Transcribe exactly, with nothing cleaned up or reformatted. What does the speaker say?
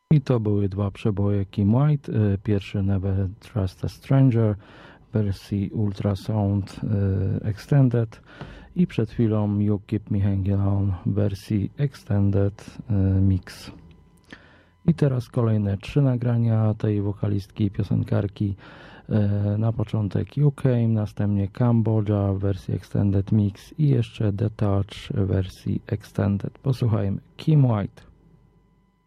I to były dwa przeboje Kim White. Pierwszy Never Trust a Stranger w wersji Ultrasound Extended i przed chwilą You Keep Me Hanging On w wersji Extended Mix. I teraz kolejne trzy nagrania tej wokalistki i piosenkarki. Na początek U K, następnie Cambodża w wersji Extended Mix i jeszcze The Touch w wersji Extended. Posłuchajmy. Kim White.